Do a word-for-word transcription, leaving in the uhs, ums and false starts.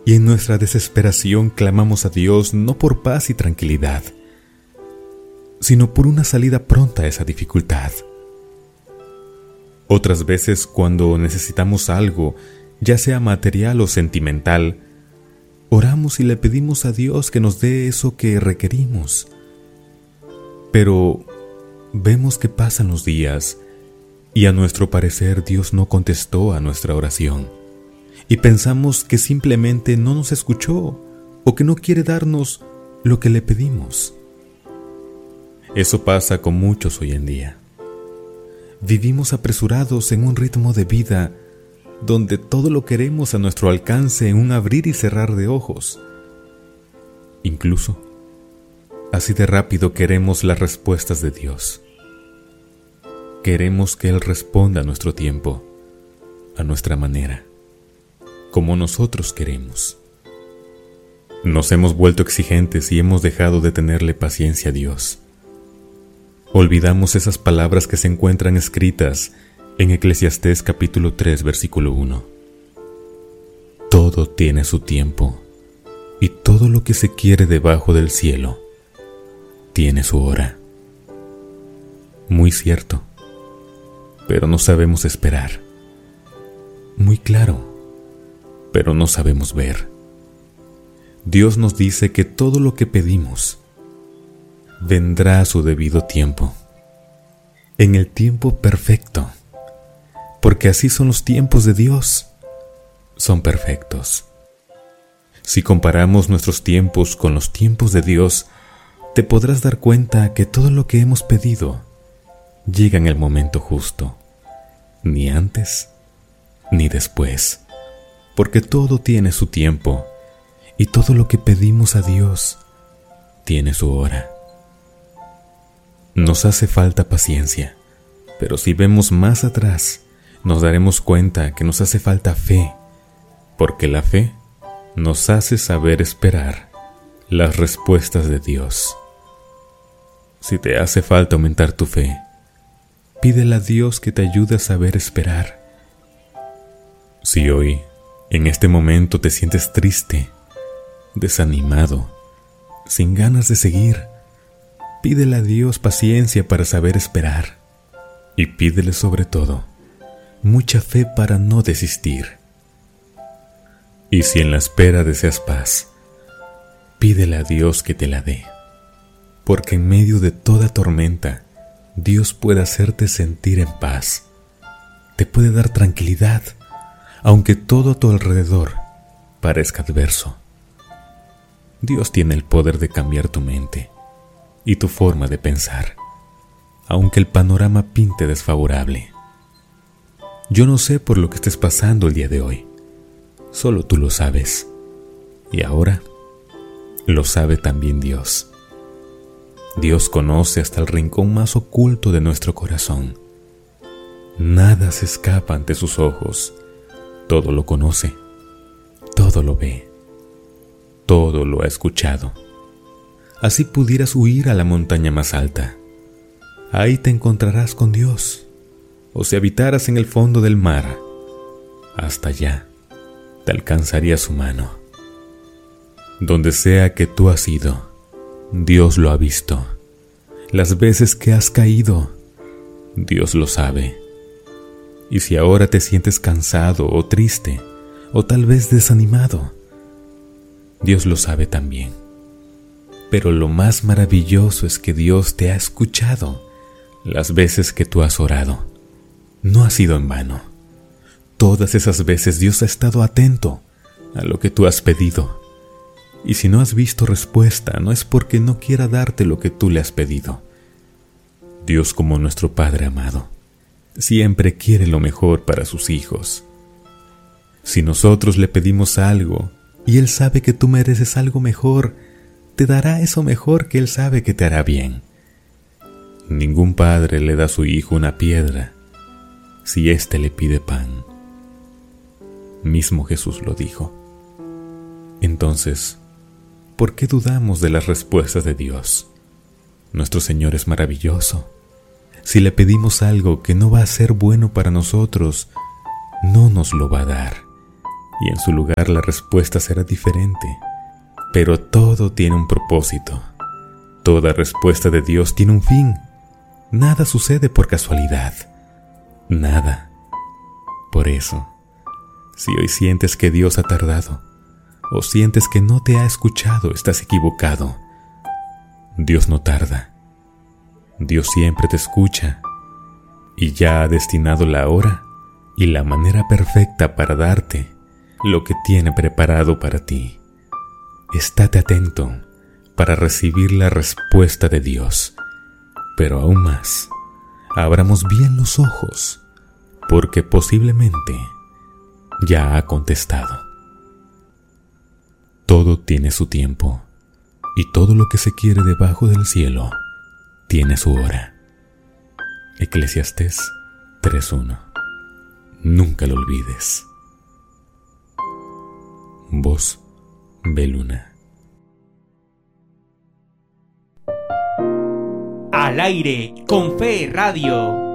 y en nuestra desesperación clamamos a Dios no por paz y tranquilidad, sino por una salida pronta a esa dificultad. Otras veces, cuando necesitamos algo, ya sea material o sentimental, oramos y le pedimos a Dios que nos dé eso que requerimos. Pero vemos que pasan los días y a nuestro parecer Dios no contestó a nuestra oración y pensamos que simplemente no nos escuchó o que no quiere darnos lo que le pedimos. Eso pasa con muchos hoy en día. Vivimos apresurados en un ritmo de vida donde todo lo queremos a nuestro alcance en un abrir y cerrar de ojos. Incluso, así de rápido queremos las respuestas de Dios. Queremos que Él responda a nuestro tiempo, a nuestra manera, como nosotros queremos. Nos hemos vuelto exigentes y hemos dejado de tenerle paciencia a Dios. Olvidamos esas palabras que se encuentran escritas en Eclesiastés capítulo tres, versículo uno. Todo tiene su tiempo, y todo lo que se quiere debajo del cielo tiene su hora. Muy cierto, pero no sabemos esperar. Muy claro, pero no sabemos ver. Dios nos dice que todo lo que pedimos vendrá a su debido tiempo, en el tiempo perfecto, porque así son los tiempos de Dios, son perfectos. Si comparamos nuestros tiempos con los tiempos de Dios, te podrás dar cuenta que todo lo que hemos pedido llega en el momento justo, ni antes ni después, porque todo tiene su tiempo y todo lo que pedimos a Dios tiene su hora. Nos hace falta paciencia, pero si vemos más atrás, nos daremos cuenta que nos hace falta fe, porque la fe nos hace saber esperar las respuestas de Dios. Si te hace falta aumentar tu fe, pídele a Dios que te ayude a saber esperar. Si hoy, en este momento, te sientes triste, desanimado, sin ganas de seguir, pídele a Dios paciencia para saber esperar y pídele sobre todo mucha fe para no desistir. Y si en la espera deseas paz, pídele a Dios que te la dé, porque en medio de toda tormenta, Dios puede hacerte sentir en paz, te puede dar tranquilidad, aunque todo a tu alrededor parezca adverso. Dios tiene el poder de cambiar tu mente y tu forma de pensar, aunque el panorama pinte desfavorable. Yo no sé por lo que estés pasando el día de hoy, solo tú lo sabes, y ahora lo sabe también Dios. Dios conoce hasta el rincón más oculto de nuestro corazón. Nada se escapa ante sus ojos, todo lo conoce, todo lo ve, todo lo ha escuchado. Así pudieras huir a la montaña más alta. Ahí te encontrarás con Dios. O si habitaras en el fondo del mar, hasta allá te alcanzaría su mano. Donde sea que tú has ido, Dios lo ha visto. Las veces que has caído, Dios lo sabe. Y si ahora te sientes cansado o triste, o tal vez desanimado, Dios lo sabe también. Pero lo más maravilloso es que Dios te ha escuchado las veces que tú has orado. No ha sido en vano. Todas esas veces Dios ha estado atento a lo que tú has pedido. Y si no has visto respuesta, no es porque no quiera darte lo que tú le has pedido. Dios, como nuestro Padre amado, siempre quiere lo mejor para sus hijos. Si nosotros le pedimos algo y Él sabe que tú mereces algo mejor, te dará eso mejor que Él sabe que te hará bien. Ningún padre le da a su hijo una piedra si éste le pide pan. Mismo Jesús lo dijo. Entonces, ¿por qué dudamos de las respuestas de Dios? Nuestro Señor es maravilloso. Si le pedimos algo que no va a ser bueno para nosotros, no nos lo va a dar. y en su lugar la respuesta será diferente. Pero todo tiene un propósito. Toda respuesta de Dios tiene un fin. Nada sucede por casualidad. Nada. Por eso, si hoy sientes que Dios ha tardado, o sientes que no te ha escuchado, estás equivocado. Dios no tarda. Dios siempre te escucha y ya ha destinado la hora y la manera perfecta para darte lo que tiene preparado para ti. Estate atento para recibir la respuesta de Dios, pero aún más, abramos bien los ojos, porque posiblemente ya ha contestado. Todo tiene su tiempo, y todo lo que se quiere debajo del cielo tiene su hora. Eclesiastés tres uno. Nunca lo olvides. Voz Beluna. Al aire con Fe Radio.